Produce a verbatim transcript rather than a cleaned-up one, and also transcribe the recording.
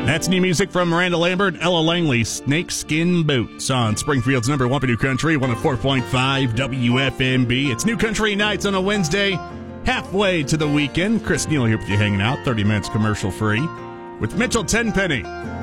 That's new music from Miranda Lambert, Ella Langley, Snakeskin Boots on Springfield's number one New Country, one oh four point five W F M B. It's New Country Nights on a Wednesday, halfway to the weekend. Chris Neal here with you hanging out, thirty minutes commercial free, with Mitchell Tenpenny.